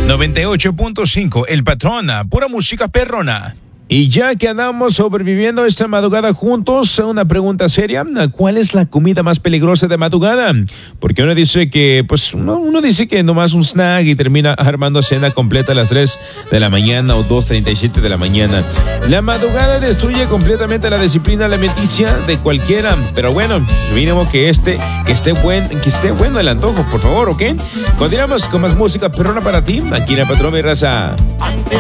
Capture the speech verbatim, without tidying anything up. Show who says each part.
Speaker 1: noventa y ocho punto cinco, El Patrona, pura música perrona. Y ya que andamos sobreviviendo esta madrugada juntos, una pregunta seria: ¿cuál es la comida más peligrosa de madrugada? Porque uno dice que, pues, uno, uno dice que nomás un snack y termina armando cena completa a las tres de la mañana o dos treinta y siete de la mañana. La madrugada destruye completamente la disciplina alimenticia de cualquiera, pero bueno, mínimo que este, que esté buen, que esté bueno el antojo, por favor, ¿ok? Continuamos con más música perrona para ti, aquí en El Patrón, mi raza.